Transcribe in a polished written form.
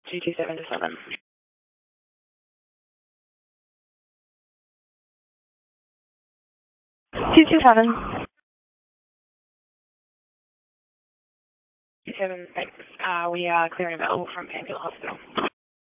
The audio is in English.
227 to 7. 227. 27, thanks. We are clearing available from Painkiller Hospital.